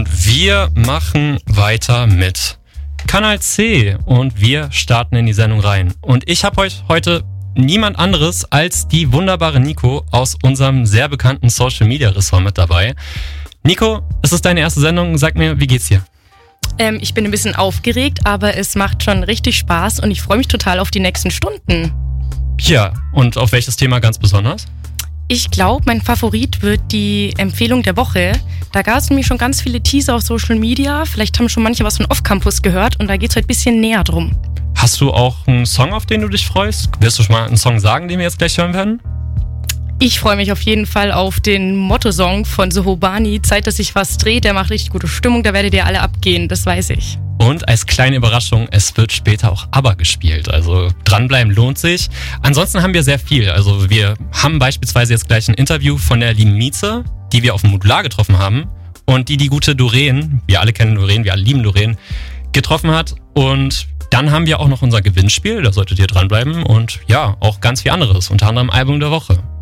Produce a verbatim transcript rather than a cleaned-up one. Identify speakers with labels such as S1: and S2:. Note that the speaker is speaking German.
S1: Und wir machen weiter mit Kanal C und wir starten in die Sendung rein. Und ich habe euch heute niemand anderes als die wunderbare Nico aus unserem sehr bekannten Social Media Ressort mit dabei. Nico, es ist deine erste Sendung. Sag mir, wie geht's dir?
S2: Ähm, ich bin ein bisschen aufgeregt, aber es macht schon richtig Spaß und ich freue mich total auf die nächsten Stunden.
S1: Ja, und auf welches Thema ganz besonders?
S2: Ich glaube, mein Favorit wird die Empfehlung der Woche. Da gab es nämlich schon ganz viele Teaser auf Social Media. Vielleicht haben schon manche was von Off-Campus gehört und da geht es heute ein bisschen näher drum.
S1: Hast du auch einen Song, auf den du dich freust? Wirst du schon mal einen Song sagen, den wir jetzt gleich hören werden?
S2: Ich freue mich auf jeden Fall auf den Motto-Song von Sohobani. Zeit, dass sich was dreht. Der macht richtig gute Stimmung. Da werdet ihr alle abgehen, das weiß ich.
S1: Und als kleine Überraschung, es wird später auch ABBA gespielt. Also dranbleiben lohnt sich. Ansonsten haben wir sehr viel. Also wir haben beispielsweise jetzt gleich ein Interview von der lieben Mieze, die wir auf dem Modular getroffen haben. Und die die gute Doreen, wir alle kennen Doreen, wir alle lieben Doreen, getroffen hat. Und dann haben wir auch noch unser Gewinnspiel. Da solltet ihr dranbleiben. Und ja, auch ganz viel anderes. Unter anderem Album der Woche.